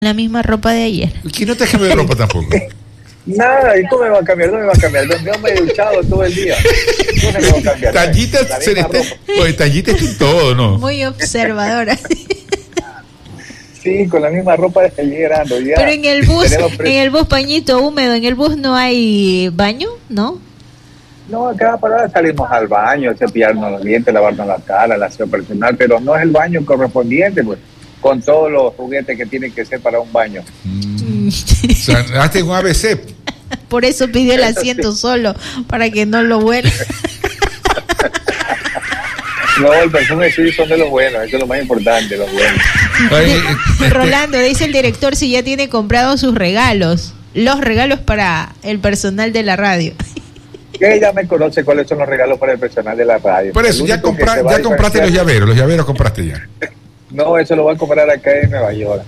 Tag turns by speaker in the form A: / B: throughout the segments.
A: La misma ropa de ayer.
B: ¿Quién no te cambia de ropa tampoco?
C: Nada, ¿y cómo me va a cambiar? ¿Dónde me va a cambiar? Yo me he duchado todo el día. ¿Dónde me va a cambiar?
B: Tallita es todo, ¿no?
A: Muy observadora.
C: Sí, con la misma ropa de ayer ando ya.
A: Pero en el bus pañito húmedo, ¿en el bus no hay baño? ¿No?
C: No, a cada parada salimos al baño, cepillarnos los dientes, lavarnos la cara, el aseo personal, pero no es el baño correspondiente, pues, con todos los juguetes que tienen que ser para un baño.
B: O sea, hazte un ABC.
A: Por eso pidió el asiento solo, para que no lo huela.
C: No, el perfume sí son de los buenos, eso es lo más importante, los buenos.
A: Rolando, dice el director si ya tiene comprados sus regalos, los regalos para el personal de la radio.
C: Que ella me conoce cuáles son los regalos para el personal de la radio.
B: Por eso, ya compraste los llaveros compraste ya.
C: No, eso lo voy a comprar acá en Nueva York.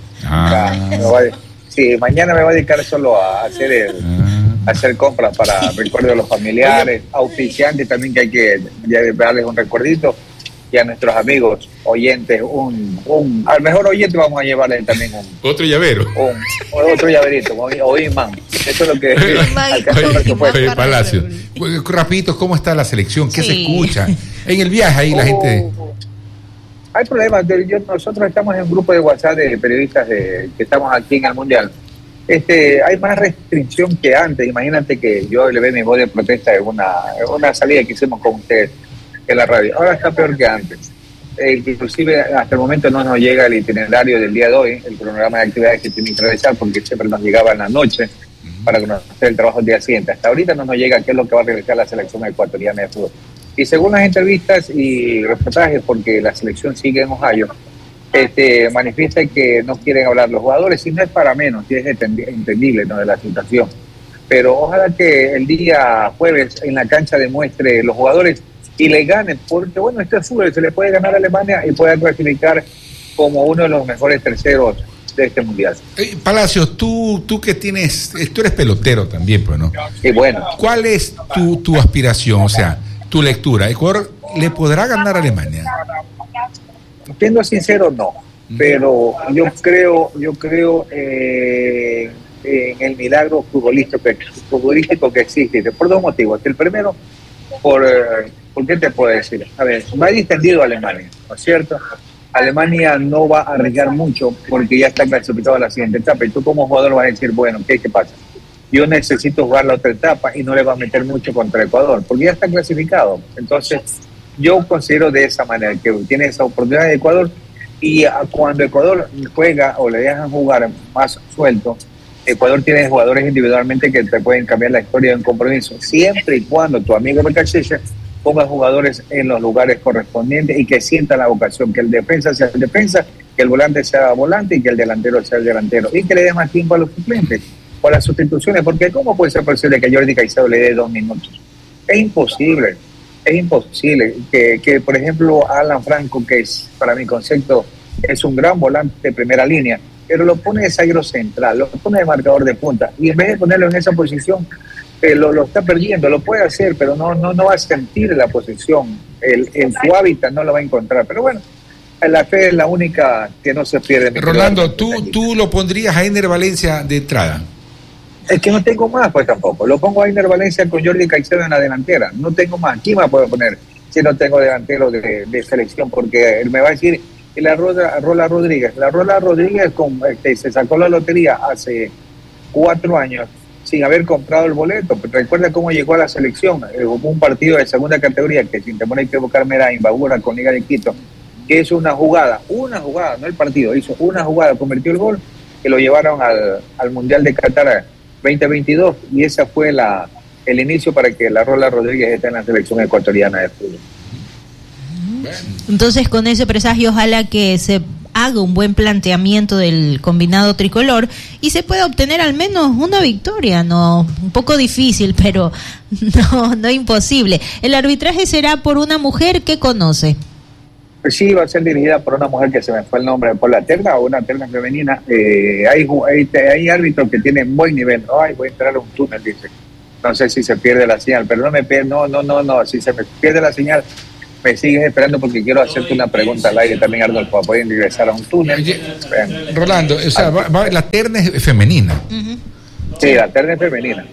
C: Sí, mañana me voy a dedicar solo a hacer compras para recuerdos de los familiares, auspiciantes también, que hay que darles un recuerdito, y a nuestros amigos oyentes, al mejor oyente vamos a llevarle también
B: otro llavero.
C: Otro llaverito, o imán. Eso es lo que
B: Oye, Palacio, rapidito, ¿cómo está la selección? ¿Qué se escucha? En el viaje ahí la gente...
C: Hay problemas. Nosotros estamos en un grupo de WhatsApp de periodistas que estamos aquí en el Mundial. Hay más restricción que antes. Imagínate que yo le ve mi voz de protesta en una salida que hicimos con ustedes en la radio. Ahora está peor que antes. Inclusive hasta el momento no nos llega el itinerario del día de hoy, el cronograma de actividades que tienen que realizar, porque siempre nos llegaba en la noche para conocer el trabajo del día siguiente. Hasta ahorita no nos llega qué es lo que va a realizar la selección ecuatoriana de fútbol. Y según las entrevistas y reportajes, porque la selección sigue en Ohio, manifiesta que no quieren hablar los jugadores, y no es para menos, y es entendible, ¿no?, de la situación. Pero ojalá que el día jueves en la cancha demuestre los jugadores y le ganen, porque bueno, este es fútbol, se le puede ganar a Alemania y puede clasificar como uno de los mejores terceros de este mundial.
B: Palacios, tú que tú eres pelotero también, pues, ¿no?
C: Y bueno.
B: ¿Cuál es tu aspiración? O sea, tu lectura, ¿Ecuador le podrá ganar a Alemania?
C: Siendo sincero, no. Pero yo creo en el milagro futbolístico que existe, por dos motivos. El primero, ¿por qué te puedo decir? A ver, va distendido Alemania, ¿no es cierto? Alemania no va a arriesgar mucho porque ya está clasificado a la siguiente etapa, y tú como jugador vas a decir, bueno, ¿qué pasa? Yo necesito jugar la otra etapa y no le va a meter mucho contra Ecuador, porque ya está clasificado. Entonces, yo considero de esa manera, que tiene esa oportunidad de Ecuador, y cuando Ecuador juega o le dejan jugar más suelto, Ecuador tiene jugadores individualmente que te pueden cambiar la historia de un compromiso, siempre y cuando tu amigo Becachella ponga jugadores en los lugares correspondientes y que sienta la vocación, que el defensa sea el defensa, que el volante sea volante y que el delantero sea el delantero, y que le dé más tiempo a los suplentes o las sustituciones, porque ¿cómo puede ser posible que Jordi Caicedo le dé 2 minutos? Es imposible que por ejemplo, Alan Franco, que es, para mi concepto, es un gran volante de primera línea, pero lo pone de zaguero central, lo pone de marcador de punta, y en vez de ponerlo en esa posición, lo está perdiendo. Lo puede hacer, pero no va a sentir la posición, en su hábitat no lo va a encontrar, pero bueno, la fe es la única que no se pierde.
B: Rolando, ¿tú lo pondrías a Ener Valencia de entrada?
C: Es que no tengo más, pues tampoco. Lo pongo a Ener Valencia con Jordi Caicedo en la delantera. No tengo más. ¿Quién más puedo poner si no tengo delantero de selección? Porque él me va a decir, la Rola Rodríguez. La Rola Rodríguez se sacó la lotería hace 4 años sin haber comprado el boleto. Recuerda cómo llegó a la selección. Hubo un partido de segunda categoría que, sin temor a equivocarme, era Imbabura con Liga de Quito, que hizo una jugada, no el partido, hizo una jugada, convirtió el gol, que lo llevaron al Mundial de Qatar 2022, y esa fue el inicio para que la Rola Rodríguez esté en la selección ecuatoriana de fútbol.
A: Entonces, con ese presagio, ojalá que se haga un buen planteamiento del combinado tricolor y se pueda obtener al menos una victoria, no, un poco difícil, pero no imposible. El arbitraje será por una mujer que conoce.
C: Sí, va a ser dirigida por una mujer que se me fue el nombre, por la terna o una terna femenina. Hay árbitros que tienen buen nivel. Ay, voy a entrar a un túnel, dice. No sé si se pierde la señal, pero no, si se me pierde la señal, me sigues esperando porque quiero hacerte una pregunta al aire también, Arnold, para poder ingresar a un túnel.
B: Oye, Rolando, o sea, la terna es femenina.
C: Sí, la terna es femenina.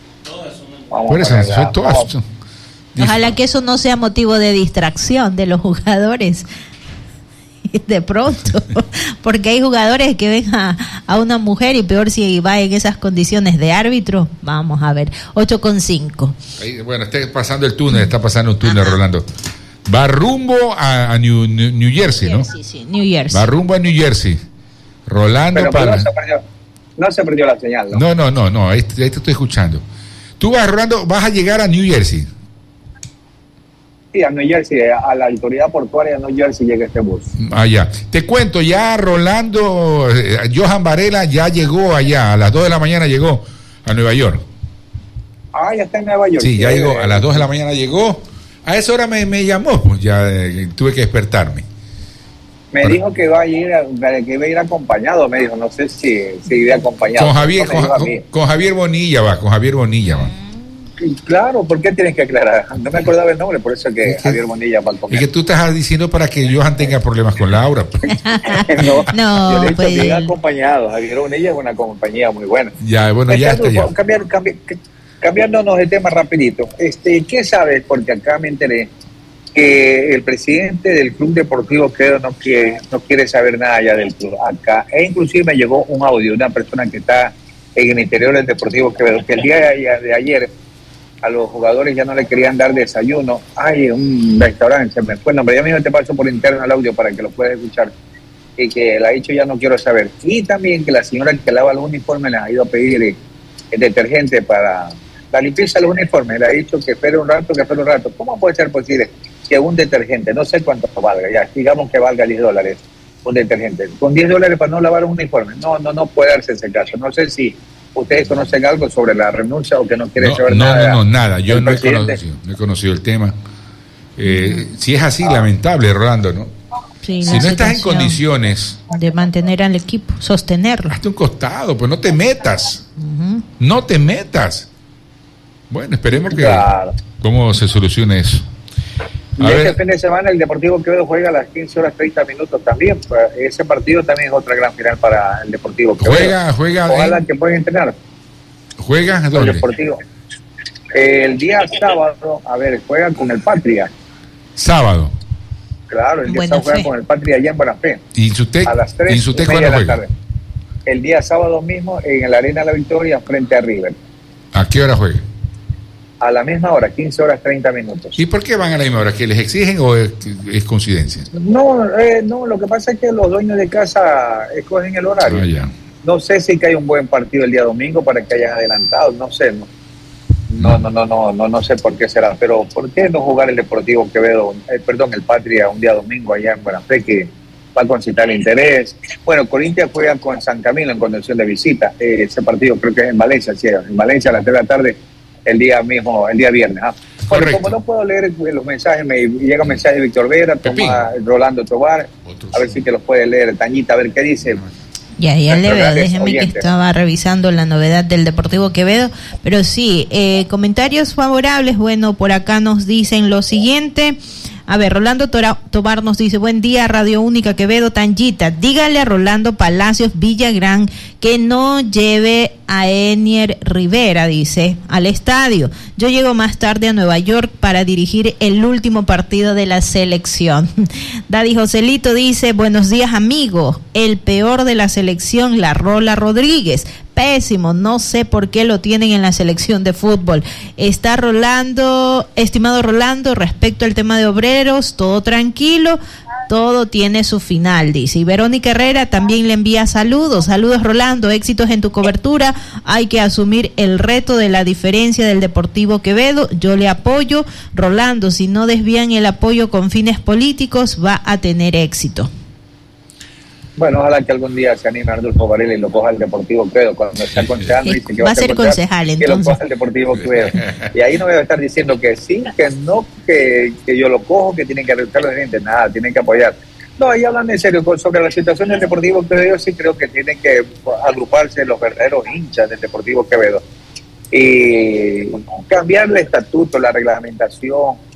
B: Por eso, son todas.
A: Ojalá que eso no sea motivo de distracción de los jugadores. De pronto, porque hay jugadores que ven a una mujer y peor si va en esas condiciones de árbitro. Vamos a ver, 8:05.
B: Bueno, está pasando el túnel, está pasando un túnel. Ajá. Rolando. Va rumbo a New Jersey, ¿no?
A: Sí, New Jersey.
B: Va rumbo a New Jersey. Rolando
C: pero no se perdió la señal, ¿no?
B: No, ahí te estoy escuchando. Tú vas, Rolando, vas a llegar a New Jersey.
C: Sí, a New Jersey, a la autoridad portuaria de New Jersey llega este bus.
B: Ya. Te cuento, ya Rolando, Johan Varela ya llegó allá, a las 2 de la mañana llegó a Nueva York.
C: Ya está en Nueva York.
B: Sí, ya llegó, a las 2 de la mañana llegó. A esa hora me llamó, pues ya tuve que despertarme.
C: Me dijo que iba a ir acompañado, me dijo, no sé si iba acompañado.
B: Con Javier Bonilla va.
C: Claro, ¿por qué tienes que aclarar? No me acordaba el nombre, por eso que Javier Bonilla va conmigo.
B: Es que tú estás diciendo para que Johan tenga problemas con Laura.
C: No, yo le he dicho que iba acompañado. Javier Bonilla es una compañía muy buena.
B: Ya, bueno, ya está.
C: Cambiándonos de tema rapidito. ¿Qué sabes? Porque acá me enteré que el presidente del Club Deportivo Quevedo no quiere saber nada ya del club. Acá, inclusive me llegó un audio de una persona que está en el interior del Deportivo Quevedo, que el día de ayer a los jugadores ya no le querían dar desayuno. Un restaurante, se me fue el nombre. Ya mismo te paso por interno el audio para que lo puedas escuchar. Y que le ha dicho ya no quiero saber. Y también que la señora que lava los uniformes le ha ido a pedir el detergente para la limpieza de los uniformes. Le ha dicho que espere un rato. ¿Cómo puede ser posible que un detergente, no sé cuánto valga, ya digamos que valga $10, un detergente, con $10 para no lavar un uniforme? No puede darse ese caso. No sé si ustedes conocen algo sobre la renuncia o que no quiere saber nada.
B: No, nada. Yo no he conocido el tema. Si es así, lamentable, Rolando, ¿no?
A: Sí,
B: si no estás en condiciones
A: de mantener al equipo, sostenerlo.
B: Hazte un costado, pues no te metas. No te metas. Bueno, esperemos que cómo se solucione eso.
C: Y este fin de semana el Deportivo Quevedo juega a las 15:30 también. Ese partido también es otra gran final para el Deportivo Quevedo.
B: Juega.
C: Ojalá que puedan entrenar.
B: ¿Juega dónde?
C: El Deportivo. El día sábado, juegan con el Patria.
B: Sábado.
C: Claro, el día sábado juegan con el Patria allá en Buena Fe.
B: ¿Y Insutec?
C: A las 3:30 de la tarde. El día sábado mismo en la Arena de la Victoria frente a River.
B: ¿A qué hora juega?
C: A la misma hora, 15:30.
B: ¿Y por qué van a la misma hora? ¿Que les exigen o es coincidencia?
C: No, lo que pasa es que los dueños de casa escogen el horario.
B: Ya.
C: No sé si que hay un buen partido el día domingo para que hayan adelantado, no sé. No sé por qué será, pero ¿por qué no jugar el Deportivo Quevedo, el Patria un día domingo allá en Buena Fe, que va a concitar interés? Bueno, Corinthians juega con San Camilo en condición de visita. Ese partido creo que es en Valencia, en Valencia a las 3 de la tarde. El día viernes. Bueno, como no puedo leer los mensajes, me llega un mensaje de Víctor Vera, Rolando Tobar, a ver si te los puede leer, Tañita, a ver qué dice.
A: Ya le veo, déjeme que estaba revisando la novedad del Deportivo Quevedo, pero sí, comentarios favorables. Bueno, por acá nos dicen lo siguiente. A ver, Rolando Tobar nos dice: buen día, Radio Única Quevedo, Tanjita, dígale a Rolando Palacios Villagrán que no lleve a Enier Rivera, dice, al estadio. Yo llego más tarde a Nueva York para dirigir el último partido de la selección. Daddy Joselito dice: buenos días, amigo, el peor de la selección, la Rola Rodríguez. Pésimo, no sé por qué lo tienen en la selección de fútbol. Está Rolando, estimado Rolando, respecto al tema de obreros, todo tranquilo, todo tiene su final, dice. Y Verónica Herrera también le envía saludos. Saludos, Rolando, éxitos en tu cobertura. Hay que asumir el reto de la diferencia del Deportivo Quevedo. Yo le apoyo. Rolando, si no desvían el apoyo con fines políticos, va a tener éxito.
C: Bueno, ojalá que algún día se anime Arnulfo Varela y lo coja el Deportivo Quevedo. Cuando está aconsejando, dice que
A: va a ser concejal, entonces.
C: Que lo coja el Deportivo Quevedo. Y ahí no voy a estar diciendo que sí, que no, que yo lo cojo, que tienen que arreglar los dientes. Nada, tienen que apoyar. No, ahí hablan en serio sobre la situación del Deportivo Quevedo. Sí creo que tienen que agruparse los verdaderos hinchas del Deportivo Quevedo y cambiar el estatuto, la reglamentación,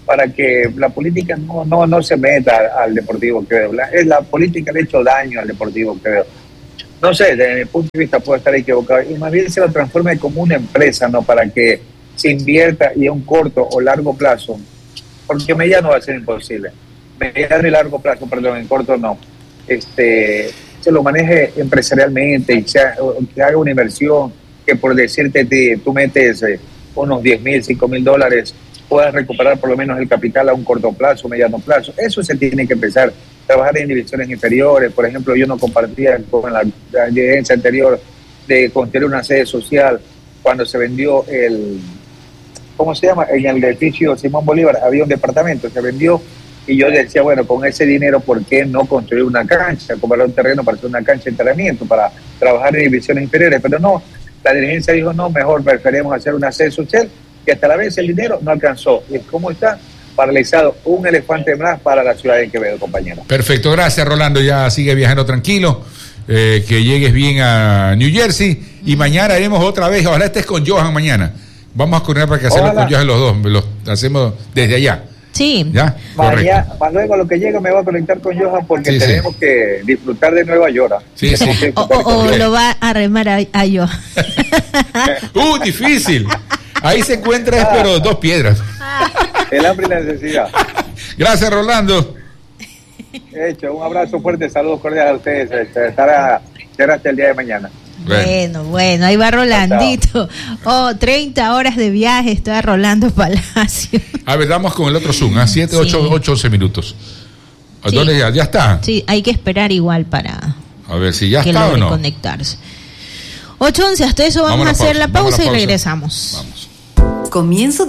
C: para que la política no se meta al Deportivo Quevedo. La política le ha hecho daño al Deportivo Quevedo. No sé, desde mi punto de vista puedo estar equivocado, y más bien se lo transforme como una empresa, ¿no? Para que se invierta y a un corto o largo plazo, porque mediano va a ser imposible, mediano y largo plazo, perdón, en corto no, se lo maneje empresarialmente y que haga una inversión que, por decirte, tú metes unos 10,000, 5,000 dólares, puedas recuperar por lo menos el capital a un corto plazo, mediano plazo. Eso se tiene que empezar. Trabajar en divisiones inferiores. Por ejemplo, yo no compartía con la dirigencia anterior de construir una sede social cuando se vendió ¿cómo se llama? En el edificio Simón Bolívar había un departamento, se vendió, y yo decía, bueno, con ese dinero, ¿por qué no construir una cancha, comprar un terreno para hacer una cancha de entrenamiento, para trabajar en divisiones inferiores? Pero no, la dirigencia dijo, no, mejor preferimos hacer una sede social, que hasta la vez el dinero no alcanzó. ¿Y cómo está? Paralizado, un elefante más para la ciudad de Quevedo, compañero.
B: Perfecto, gracias, Rolando. Ya sigue viajando tranquilo, que llegues bien a New Jersey, y mañana haremos otra vez. Ojalá estés con Johan mañana. Vamos a coordinar para que hacerlo con Johan los dos. Lo hacemos desde allá.
A: Sí.
B: ¿Ya?
C: Mañana, luego lo que llega me voy a conectar con Johan, porque tenemos que disfrutar de Nueva York.
B: Sí, sí.
A: O lo va a remar a Johan.
B: Difícil. Ahí se encuentra, pero dos piedras.
C: El hambre y la necesidad.
B: Gracias, Rolando.
C: Hecho, un abrazo fuerte, saludos cordiales a ustedes. Será hasta el día de mañana.
A: Bueno, ahí va Rolandito. 30 horas de viaje, está Rolando Palacio.
B: A ver, vamos con el otro Zoom, 7, 8, 11 minutos.
A: Sí.
B: ¿Dónde ya está?
A: Sí, hay que esperar igual para
B: a ver si ya
A: que
B: está o no.
A: conectarse. 8:11, hasta eso vamos a hacer la pausa y regresamos.
B: Vamos.
D: Comienzo